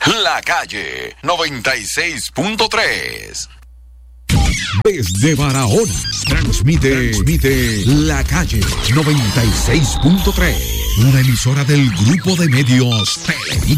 La Calle 96.3. Desde Barahona, transmite La Calle 96.3, una emisora del Grupo de Medios Televisa.